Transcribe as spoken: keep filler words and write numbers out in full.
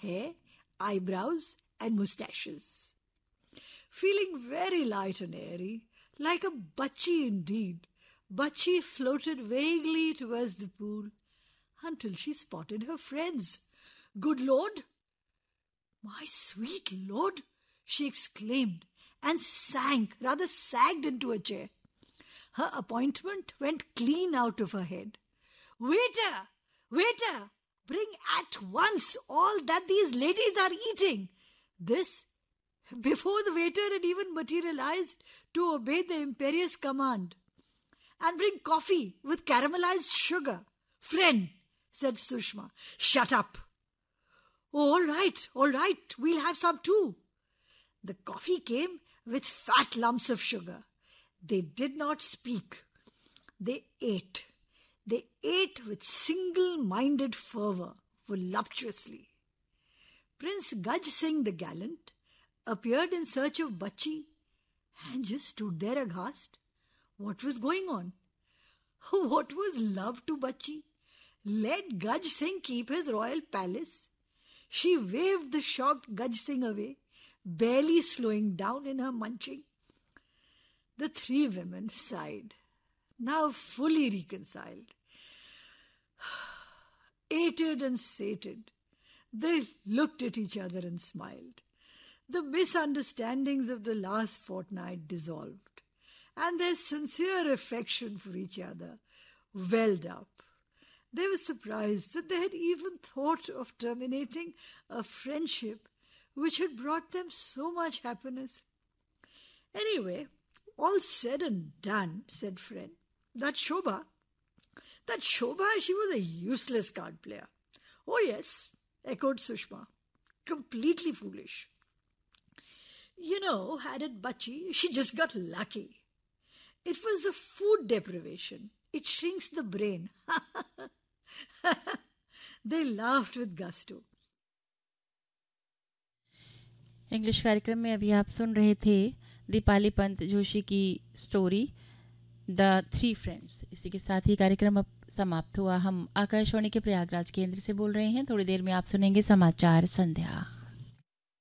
hair, eyebrows, and moustaches. Feeling very light and airy, like a Bachchi indeed, Bachchi floated vaguely towards the pool until she spotted her friends. "Good Lord! My sweet Lord!" she exclaimed, and sank, rather sagged into a chair. Her appointment went clean out of her head. "Waiter! Waiter! Bring at once all that these ladies are eating." This, before the waiter had even materialized to obey the imperious command. "And bring coffee with caramelized sugar." "Friend," said Sushma, "shut up." "Oh, all right, all right, we'll have some too." The coffee came with fat lumps of sugar. They did not speak. They ate. They ate with single-minded fervour, voluptuously. Prince Gaj Singh the Gallant appeared in search of Bachchi and just stood there aghast. What was going on? What was love to Bachchi? Let Gaj Singh keep his royal palace. She waved the shocked Gaj Singh away, barely slowing down in her munching. The three women sighed, now fully reconciled. Ated and sated, they looked at each other and smiled. The misunderstandings of the last fortnight dissolved, and their sincere affection for each other welled up. They were surprised that they had even thought of terminating a friendship which had brought them so much happiness. "Anyway, all said and done," said Friend, "that Shobha, that Shobha, she was a useless card player." "Oh yes," echoed Sushma, "completely foolish." "You know," added Bachchi, "she just got lucky. It was the food deprivation. It shrinks the brain." They laughed with gusto. English कार्यक्रम में अभी आप सुन रहे थे दीपाली पंत जोशी की story the three friends. इसी के साथ ही कार्यक्रम अब समाप्त हुआ। हम आकाशवाणी के प्रयागराज केंद्र से बोल रहे हैं। थोड़ी देर में आप सुनेंगे समाचार संध्या।